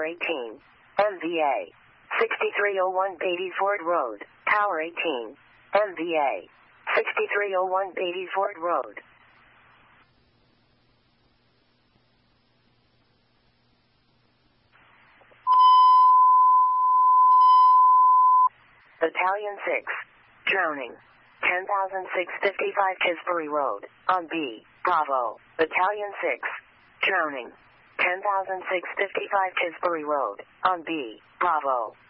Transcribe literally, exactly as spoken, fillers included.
eighteen. M V A. sixty-three oh one Beatty Ford Road, Tower eighteen. M V A. sixty-three oh one Beatty Ford Road. Battalion six. Drowning. ten thousand six hundred fifty-five Tisbury Road, on B. Bravo. Battalion six. Drowning. ten thousand six hundred fifty-five Tisbury Road, on B. Bravo.